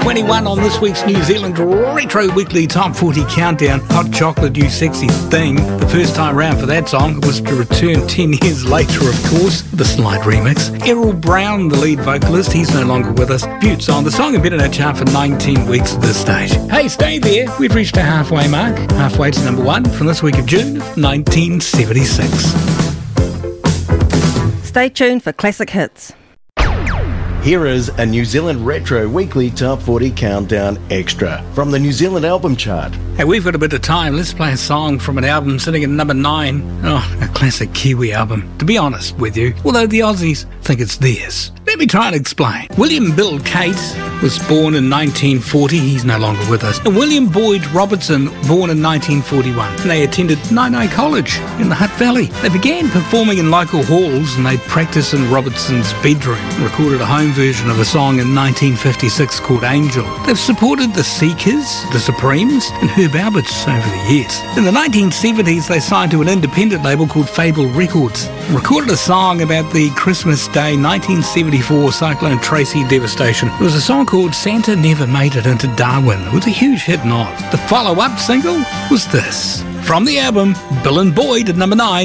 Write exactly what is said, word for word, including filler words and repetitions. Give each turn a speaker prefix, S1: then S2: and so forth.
S1: twenty-one on this week's New Zealand Retro Weekly Top forty Countdown. Hot Chocolate, You Sexy Thing. The first time round for that song was to return ten years later, of course, the slight remix. Errol Brown, the lead vocalist, he's no longer with us. Butte song. The song had been in our chart for nineteen weeks at this stage. Hey, stay there. We've reached our halfway mark. Halfway to number one from this week of June of nineteen seventy-six.
S2: Stay tuned for classic hits.
S3: Here is a New Zealand Retro Weekly Top forty Countdown Extra from the New Zealand Album Chart.
S1: Hey, we've got a bit of time. Let's play a song from an album sitting at number nine. Oh, a classic Kiwi album, to be honest with you, although the Aussies think it's theirs. Let me try and explain. William Bill Cates was born in nineteen forty. He's no longer with us. And William Boyd Robertson, born in nineteen forty-one. And they attended Nainai College in the Hutt Valley. They began performing in local halls and they practiced in Robertson's bedroom and recorded a home version of a song in nineteen fifty-six called Angel. They've supported the Seekers, the Supremes, and Herb Alberts over the years. In the nineteen seventies, they signed to an independent label called Fable Records and recorded a song about the Christmas Day nineteen seventy-four Cyclone Tracy devastation. It was a song called Santa Never Made It Into Darwin. It was a huge hit in Oz. The follow-up single was this. From the album, Bill and Boyd at number nine.